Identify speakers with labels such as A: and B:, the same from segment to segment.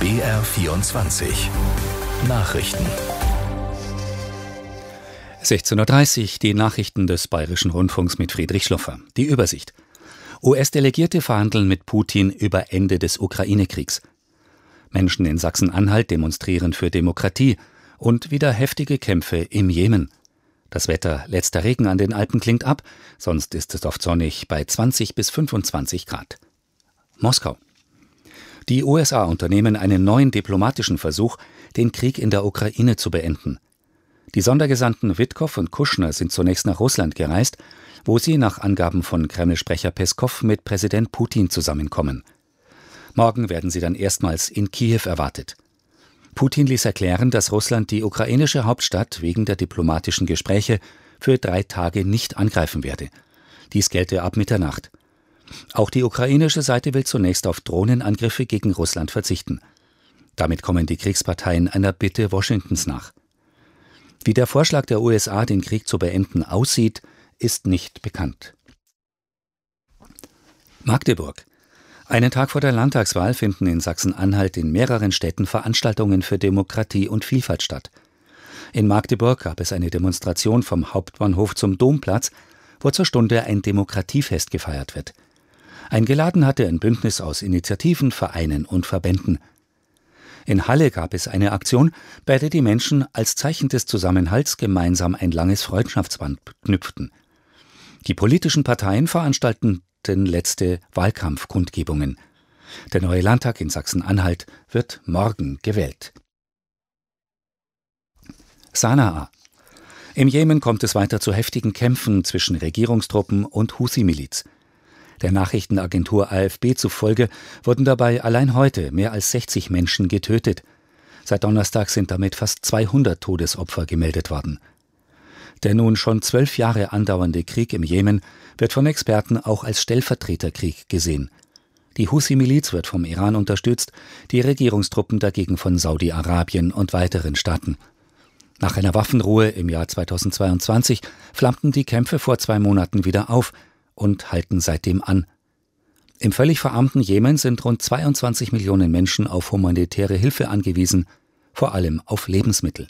A: BR24 Nachrichten.
B: 16:30 Uhr, die Nachrichten des Bayerischen Rundfunks mit Friedrich Schloffer. Die Übersicht. US-Delegierte verhandeln mit Putin über Ende des Ukraine-Kriegs. Menschen in Sachsen-Anhalt demonstrieren für Demokratie und wieder heftige Kämpfe im Jemen. Das Wetter, letzter Regen an den Alpen klingt ab, sonst ist es oft sonnig bei 20 bis 25 Grad. Moskau. Die USA unternehmen einen neuen diplomatischen Versuch, den Krieg in der Ukraine zu beenden. Die Sondergesandten Witkow und Kushner sind zunächst nach Russland gereist, wo sie nach Angaben von Kreml-Sprecher Peskow mit Präsident Putin zusammenkommen. Morgen werden sie dann erstmals in Kiew erwartet. Putin ließ erklären, dass Russland die ukrainische Hauptstadt wegen der diplomatischen Gespräche für 3 Tage nicht angreifen werde. Dies gelte ab Mitternacht. Auch die ukrainische Seite will zunächst auf Drohnenangriffe gegen Russland verzichten. Damit kommen die Kriegsparteien einer Bitte Washingtons nach. Wie der Vorschlag der USA, den Krieg zu beenden, aussieht, ist nicht bekannt. Magdeburg. Einen Tag vor der Landtagswahl finden in Sachsen-Anhalt in mehreren Städten Veranstaltungen für Demokratie und Vielfalt statt. In Magdeburg gab es eine Demonstration vom Hauptbahnhof zum Domplatz, wo zur Stunde ein Demokratiefest gefeiert wird. Eingeladen hatte ein Bündnis aus Initiativen, Vereinen und Verbänden. In Halle gab es eine Aktion, bei der die Menschen als Zeichen des Zusammenhalts gemeinsam ein langes Freundschaftsband knüpften. Die politischen Parteien veranstalteten letzte Wahlkampfkundgebungen. Der neue Landtag in Sachsen-Anhalt wird morgen gewählt. Sanaa. Im Jemen kommt es weiter zu heftigen Kämpfen zwischen Regierungstruppen und Huthi-Miliz. Der Nachrichtenagentur AFP zufolge wurden dabei allein heute mehr als 60 Menschen getötet. Seit Donnerstag sind damit fast 200 Todesopfer gemeldet worden. Der nun schon 12 Jahre andauernde Krieg im Jemen wird von Experten auch als Stellvertreterkrieg gesehen. Die Huthi-Miliz wird vom Iran unterstützt, die Regierungstruppen dagegen von Saudi-Arabien und weiteren Staaten. Nach einer Waffenruhe im Jahr 2022 flammten die Kämpfe vor 2 Monaten wieder auf und halten seitdem an. Im völlig verarmten Jemen sind rund 22 Millionen Menschen auf humanitäre Hilfe angewiesen, vor allem auf Lebensmittel.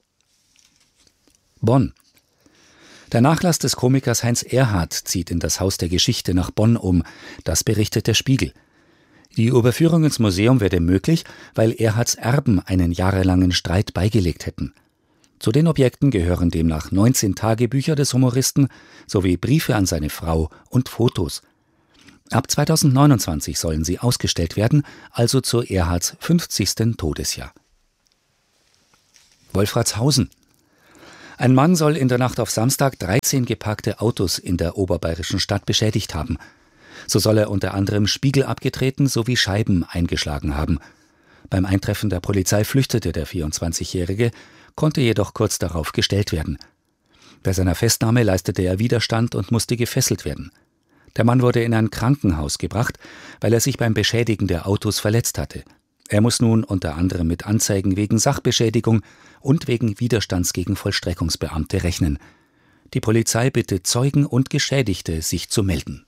B: Bonn. Der Nachlass des Komikers Heinz Erhardt zieht in das Haus der Geschichte nach Bonn um, das berichtet der Spiegel. Die Überführung ins Museum werde möglich, weil Erhardts Erben einen jahrelangen Streit beigelegt hätten. Zu den Objekten gehören demnach 19 Tagebücher des Humoristen sowie Briefe an seine Frau und Fotos. Ab 2029 sollen sie ausgestellt werden, also zu Erhardts 50. Todesjahr. Wolfratshausen. Ein Mann soll in der Nacht auf Samstag 13 geparkte Autos in der oberbayerischen Stadt beschädigt haben. So soll er unter anderem Spiegel abgetreten sowie Scheiben eingeschlagen haben. Beim Eintreffen der Polizei flüchtete der 24-Jährige, konnte jedoch kurz darauf gestellt werden. Bei seiner Festnahme leistete er Widerstand und musste gefesselt werden. Der Mann wurde in ein Krankenhaus gebracht, weil er sich beim Beschädigen der Autos verletzt hatte. Er muss nun unter anderem mit Anzeigen wegen Sachbeschädigung und wegen Widerstands gegen Vollstreckungsbeamte rechnen. Die Polizei bittet Zeugen und Geschädigte, sich zu melden.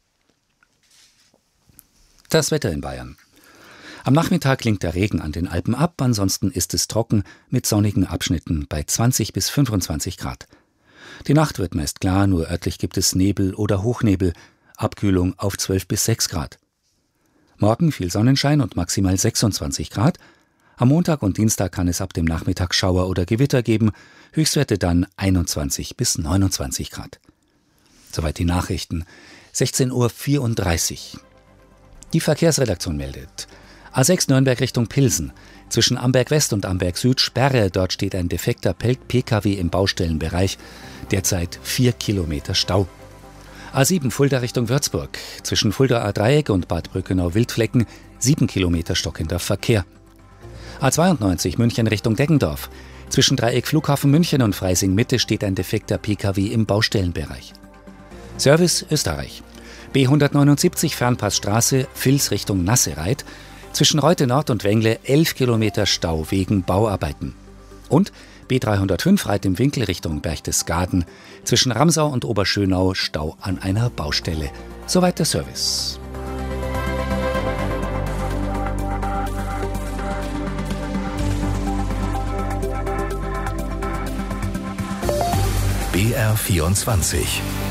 B: Das Wetter in Bayern. Am Nachmittag klingt der Regen an den Alpen ab, ansonsten ist es trocken mit sonnigen Abschnitten bei 20 bis 25 Grad. Die Nacht wird meist klar, nur örtlich gibt es Nebel oder Hochnebel, Abkühlung auf 12 bis 6 Grad. Morgen viel Sonnenschein und maximal 26 Grad. Am Montag und Dienstag kann es ab dem Nachmittag Schauer oder Gewitter geben, Höchstwerte dann 21 bis 29 Grad. Soweit die Nachrichten. 16:34 Uhr. Die Verkehrsredaktion meldet: A6 Nürnberg Richtung Pilsen. Zwischen Amberg West und Amberg Süd Sperre. Dort steht ein defekter Pkw im Baustellenbereich. Derzeit 4 Kilometer Stau. A7 Fulda Richtung Würzburg. Zwischen Fulda A-Dreieck und Bad Brückenau-Wildflecken 7 Kilometer stockender Verkehr. A92 München Richtung Deggendorf. Zwischen Dreieck Flughafen München und Freising Mitte steht ein defekter Pkw im Baustellenbereich. Service Österreich. B179 Fernpassstraße Vils Richtung Nassereit. Zwischen Reute Nord und Wengle 11 Kilometer Stau wegen Bauarbeiten. Und B305 Reit im Winkel Richtung Berchtesgaden. Zwischen Ramsau und Oberschönau Stau an einer Baustelle. Soweit der Service.
A: BR24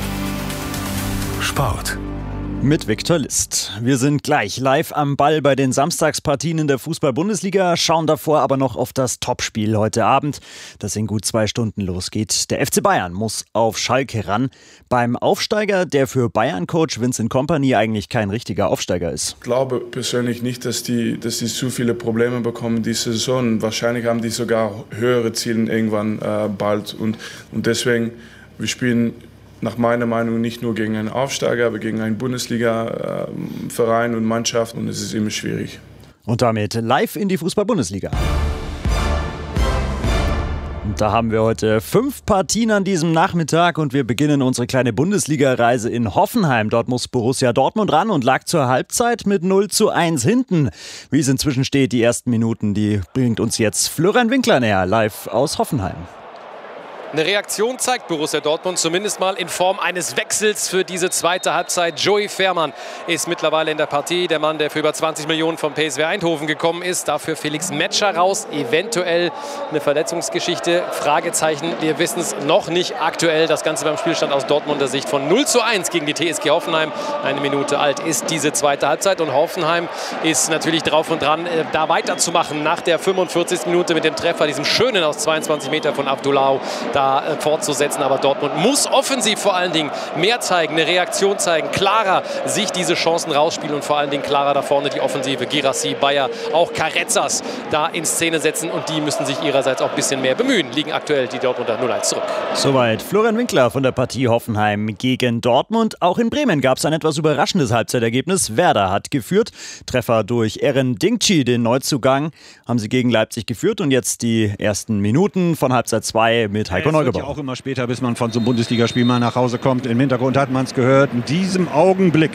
A: Sport.
C: Mit Viktor List. Wir sind gleich live am Ball bei den Samstagspartien in der Fußball-Bundesliga, schauen davor aber noch auf das Topspiel heute Abend, das in gut 2 Stunden losgeht. Der FC Bayern muss auf Schalke ran. Beim Aufsteiger, der für Bayern-Coach Vincent Kompany eigentlich kein richtiger Aufsteiger ist.
D: Ich glaube persönlich nicht, dass die zu viele Probleme bekommen diese Saison. Wahrscheinlich haben die sogar höhere Ziele irgendwann bald. Und deswegen, wir spielen nach meiner Meinung nicht nur gegen einen Aufsteiger, aber gegen einen Bundesliga-Verein und Mannschaft. Und es ist immer schwierig.
C: Und damit live in die Fußball-Bundesliga. Und da haben wir heute 5 Partien an diesem Nachmittag und wir beginnen unsere kleine Bundesliga-Reise in Hoffenheim. Dort muss Borussia Dortmund ran und lag zur Halbzeit mit 0:1 hinten. Wie es inzwischen steht, die ersten Minuten, die bringt uns jetzt Florian Winkler näher, live aus Hoffenheim.
E: Eine Reaktion zeigt Borussia Dortmund zumindest mal in Form eines Wechsels für diese zweite Halbzeit. Joey Veerman ist mittlerweile in der Partie. Der Mann, der für über 20 Millionen vom PSV Eindhoven gekommen ist. Dafür Felix Metscher raus. Eventuell eine Verletzungsgeschichte. Fragezeichen. Wir wissen es noch nicht aktuell. Das Ganze beim Spielstand aus Dortmunder Sicht von 0:1 gegen die TSG Hoffenheim. 1 Minute alt ist diese zweite Halbzeit. Und Hoffenheim ist natürlich drauf und dran, da weiterzumachen. Nach der 45. Minute mit dem Treffer, diesem schönen aus 22 Meter von Abdullah, fortzusetzen, aber Dortmund muss offensiv vor allen Dingen mehr zeigen, eine Reaktion zeigen, klarer sich diese Chancen rausspielen und vor allen Dingen klarer da vorne die Offensive, Guirassy, Bayer, auch Carrezzas da in Szene setzen und die müssen sich ihrerseits auch ein bisschen mehr bemühen, liegen aktuell die Dortmunder 0:1 zurück.
C: Soweit Florian Winkler von der Partie Hoffenheim gegen Dortmund. Auch in Bremen gab es ein etwas überraschendes Halbzeitergebnis. Werder hat geführt, Treffer durch Eren Dingchi, den Neuzugang, haben sie gegen Leipzig geführt und jetzt die ersten Minuten von Halbzeit 2 mit Heiko Neugebauer.
F: Es wird ja auch immer später, bis man von so einem Bundesligaspiel mal nach Hause kommt. Im Hintergrund hat man es gehört. In diesem Augenblick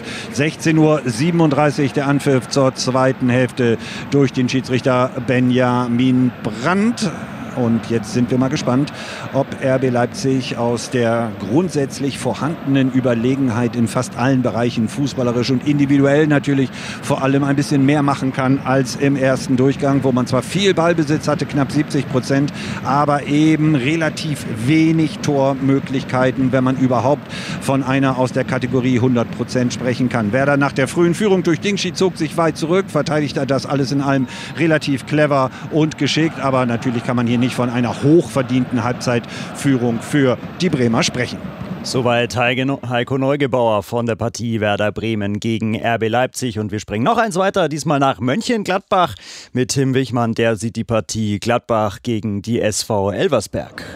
F: 16:37 Uhr der Anpfiff zur zweiten Hälfte durch den Schiedsrichter Benjamin Brandt. Und jetzt sind wir mal gespannt, ob RB Leipzig aus der grundsätzlich vorhandenen Überlegenheit in fast allen Bereichen, fußballerisch und individuell natürlich, vor allem ein bisschen mehr machen kann als im ersten Durchgang, wo man zwar viel Ballbesitz hatte, knapp 70%, aber eben relativ wenig Tormöglichkeiten, wenn man überhaupt von einer aus der Kategorie 100% sprechen kann. Werder nach der frühen Führung durch Dingchi zog sich weit zurück, verteidigt er das alles in allem relativ clever und geschickt, aber natürlich kann man hier nicht von einer hochverdienten Halbzeitführung für die Bremer sprechen.
C: Soweit Heiko Neugebauer von der Partie Werder Bremen gegen RB Leipzig. Und wir springen noch eins weiter, diesmal nach Mönchengladbach mit Tim Wichmann. Der sieht die Partie Gladbach gegen die SV Elversberg.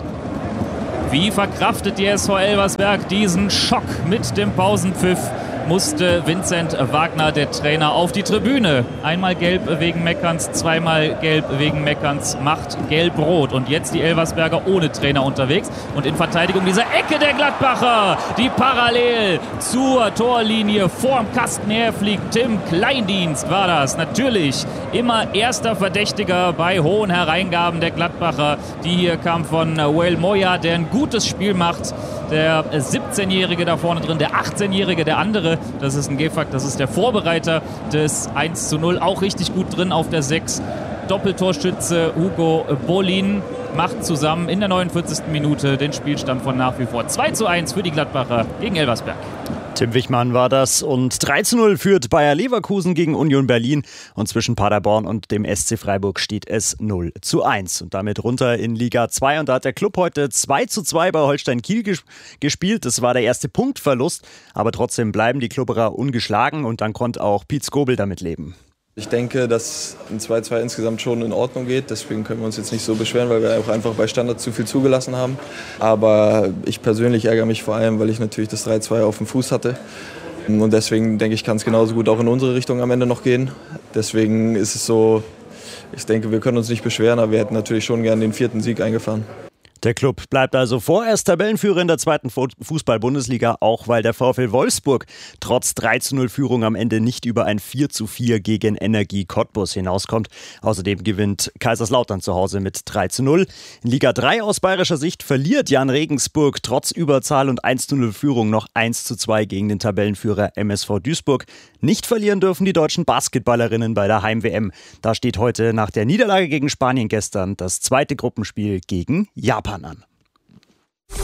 G: Wie verkraftet die SV Elversberg diesen Schock mit dem Pausenpfiff? Musste Vincent Wagner, der Trainer, auf die Tribüne. Einmal gelb wegen Meckerns, zweimal gelb wegen Meckerns, macht gelb-rot. Und jetzt die Elversberger ohne Trainer unterwegs. Und in Verteidigung dieser Ecke der Gladbacher, die parallel zur Torlinie vorm Kasten herfliegt. Tim Kleindienst war das. Natürlich immer erster Verdächtiger bei hohen Hereingaben der Gladbacher. Die hier kam von Wael Moya, der ein gutes Spiel macht. Der 17-Jährige da vorne drin, der 18-Jährige, der andere, das ist ein Gefak, das ist der Vorbereiter des 1:0, auch richtig gut drin auf der 6. Doppeltorschütze Hugo Bolin macht zusammen in der 49. Minute den Spielstand von nach wie vor 2:1 für die Gladbacher gegen Elversberg.
C: Tim Wichmann war das und 3:0 führt Bayer Leverkusen gegen Union Berlin und zwischen Paderborn und dem SC Freiburg steht es 0:1 und damit runter in Liga 2 und da hat der Club heute 2:2 bei Holstein Kiel gespielt. Das war der erste Punktverlust, aber trotzdem bleiben die Klubberer ungeschlagen und dann konnte auch Piet Skobel damit leben.
H: Ich denke, dass ein 2:2 insgesamt schon in Ordnung geht. Deswegen können wir uns jetzt nicht so beschweren, weil wir auch einfach bei Standards zu viel zugelassen haben. Aber ich persönlich ärgere mich vor allem, weil ich natürlich das 3:2 auf dem Fuß hatte. Und deswegen denke ich, kann es genauso gut auch in unsere Richtung am Ende noch gehen. Deswegen ist es so, ich denke, wir können uns nicht beschweren, aber wir hätten natürlich schon gern den 4. Sieg eingefahren.
C: Der Club bleibt also vorerst Tabellenführer in der zweiten Fußball-Bundesliga, auch weil der VfL Wolfsburg trotz 3:0 Führung am Ende nicht über ein 4:4 gegen Energie Cottbus hinauskommt. Außerdem gewinnt Kaiserslautern zu Hause mit 3:0. In Liga 3 aus bayerischer Sicht verliert Jan Regensburg trotz Überzahl und 1:0 Führung noch 1:2 gegen den Tabellenführer MSV Duisburg. Nicht verlieren dürfen die deutschen Basketballerinnen bei der Heim-WM. Da steht heute nach der Niederlage gegen Spanien gestern das zweite Gruppenspiel gegen Japan an.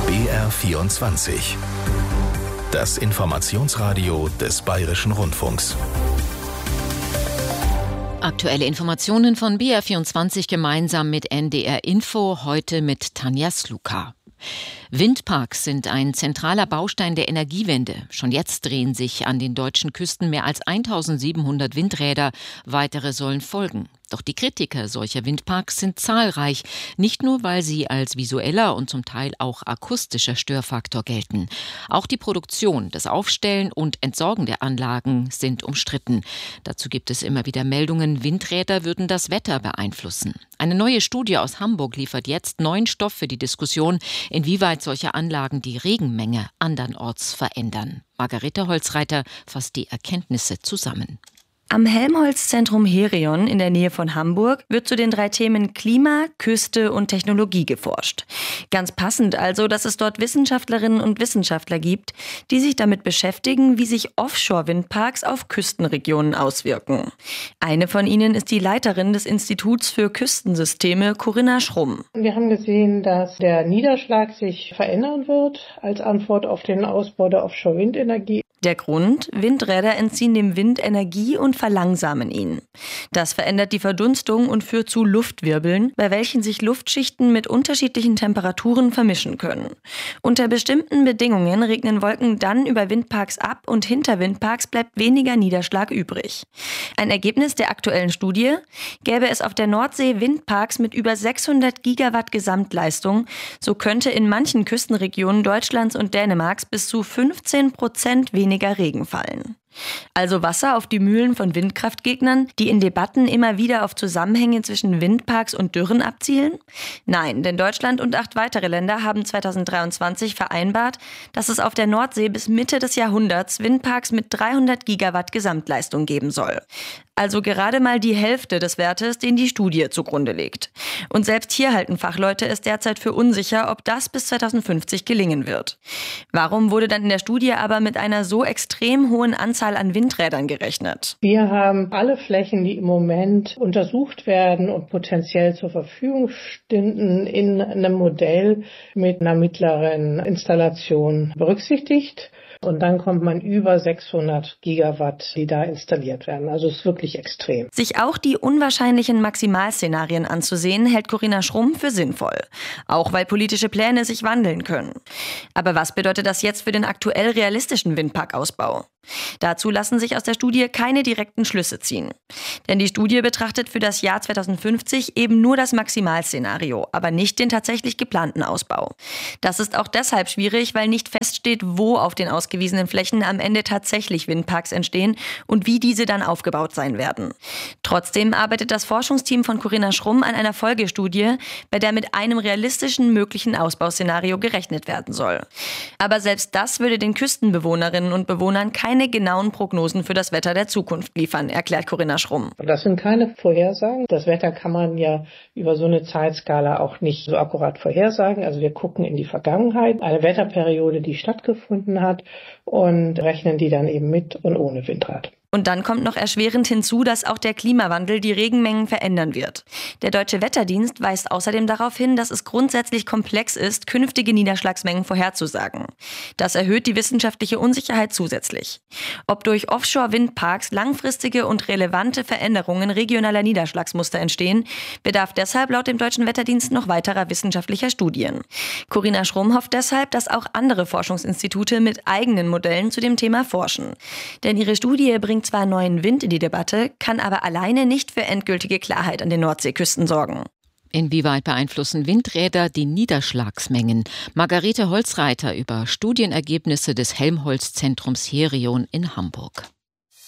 A: BR24. Das Informationsradio des Bayerischen Rundfunks.
I: Aktuelle Informationen von BR24 gemeinsam mit NDR Info, heute mit Tanja Sluka. Windparks sind ein zentraler Baustein der Energiewende. Schon jetzt drehen sich an den deutschen Küsten mehr als 1700 Windräder. Weitere sollen folgen. Doch die Kritiker solcher Windparks sind zahlreich, nicht nur, weil sie als visueller und zum Teil auch akustischer Störfaktor gelten. Auch die Produktion, das Aufstellen und Entsorgen der Anlagen sind umstritten. Dazu gibt es immer wieder Meldungen, Windräder würden das Wetter beeinflussen. Eine neue Studie aus Hamburg liefert jetzt neuen Stoff für die Diskussion, inwieweit solche Anlagen die Regenmenge andernorts verändern. Margarete Holzreiter fasst die Erkenntnisse zusammen.
J: Am Helmholtz-Zentrum Herion in der Nähe von Hamburg wird zu den 3 Themen Klima, Küste und Technologie geforscht. Ganz passend also, dass es dort Wissenschaftlerinnen und Wissenschaftler gibt, die sich damit beschäftigen, wie sich Offshore-Windparks auf Küstenregionen auswirken. Eine von ihnen ist die Leiterin des Instituts für Küstensysteme, Corinna Schrumm.
K: Wir haben gesehen, dass der Niederschlag sich verändern wird als Antwort auf den Ausbau der Offshore-Windenergie.
J: Der Grund: Windräder entziehen dem Wind Energie und verlangsamen ihn. Das verändert die Verdunstung und führt zu Luftwirbeln, bei welchen sich Luftschichten mit unterschiedlichen Temperaturen vermischen können. Unter bestimmten Bedingungen regnen Wolken dann über Windparks ab und hinter Windparks bleibt weniger Niederschlag übrig. Ein Ergebnis der aktuellen Studie: Gäbe es auf der Nordsee Windparks mit über 600 Gigawatt Gesamtleistung, so könnte in manchen Küstenregionen Deutschlands und Dänemarks bis zu 15% weniger Regen fallen. Also Wasser auf die Mühlen von Windkraftgegnern, die in Debatten immer wieder auf Zusammenhänge zwischen Windparks und Dürren abzielen? Nein, denn Deutschland und 8 weitere Länder haben 2023 vereinbart, dass es auf der Nordsee bis Mitte des Jahrhunderts Windparks mit 300 Gigawatt Gesamtleistung geben soll. Also gerade mal die Hälfte des Wertes, den die Studie zugrunde legt. Und selbst hier halten Fachleute es derzeit für unsicher, ob das bis 2050 gelingen wird. Warum wurde dann in der Studie aber mit einer so extrem hohen Anzahl an Windrädern gerechnet?
K: Wir haben alle Flächen, die im Moment untersucht werden und potenziell zur Verfügung stünden, in einem Modell mit einer mittleren Installation berücksichtigt. Und dann kommt man über 600 Gigawatt, die da installiert werden. Also es ist wirklich extrem.
J: Sich auch die unwahrscheinlichen Maximalszenarien anzusehen, hält Corinna Schrumm für sinnvoll. Auch weil politische Pläne sich wandeln können. Aber was bedeutet das jetzt für den aktuell realistischen Windparkausbau? Dazu lassen sich aus der Studie keine direkten Schlüsse ziehen. Denn die Studie betrachtet für das Jahr 2050 eben nur das Maximalszenario, aber nicht den tatsächlich geplanten Ausbau. Das ist auch deshalb schwierig, weil nicht feststeht, wo auf den ausgewiesenen Flächen am Ende tatsächlich Windparks entstehen und wie diese dann aufgebaut sein werden. Trotzdem arbeitet das Forschungsteam von Corinna Schrumm an einer Folgestudie, bei der mit einem realistischen möglichen Ausbauszenario gerechnet werden soll. Aber selbst das würde den Küstenbewohnerinnen und Bewohnern keine genauen Prognosen für das Wetter der Zukunft liefern, erklärt Corinna Schrumm.
K: Das sind keine Vorhersagen. Das Wetter kann man ja über so eine Zeitskala auch nicht so akkurat vorhersagen. Also wir gucken in die Vergangenheit, eine Wetterperiode, die stattgefunden hat, und rechnen die dann eben mit und ohne Windrad.
J: Und dann kommt noch erschwerend hinzu, dass auch der Klimawandel die Regenmengen verändern wird. Der Deutsche Wetterdienst weist außerdem darauf hin, dass es grundsätzlich komplex ist, künftige Niederschlagsmengen vorherzusagen. Das erhöht die wissenschaftliche Unsicherheit zusätzlich. Ob durch Offshore-Windparks langfristige und relevante Veränderungen regionaler Niederschlagsmuster entstehen, bedarf deshalb laut dem Deutschen Wetterdienst noch weiterer wissenschaftlicher Studien. Corinna Schrumm hofft deshalb, dass auch andere Forschungsinstitute mit eigenen Modellen zu dem Thema forschen. Denn ihre Studie bringt zwar neuen Wind in die Debatte, kann aber alleine nicht für endgültige Klarheit an den Nordseeküsten sorgen.
I: Inwieweit beeinflussen Windräder die Niederschlagsmengen? Margarete Holzreiter über Studienergebnisse des Helmholtz-Zentrums Herion in Hamburg.